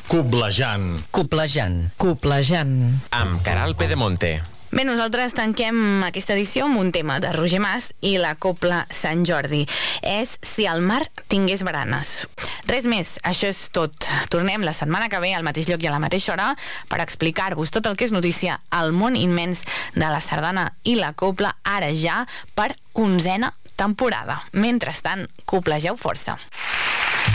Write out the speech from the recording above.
Coblejant. Amb Caral Pedemonte. Bé, nosaltres tanquem aquesta edició amb un tema de Roger Mas i la Cobla Sant Jordi. És Si el mar tingués baranes. Res més, això és tot. Tornem la setmana que ve al mateix lloc i a la mateixa hora per explicar-vos tot el que és notícia al món immens de la sardana i la cobla, ara ja per 11a temporada. Mentrestant, coblegeu força.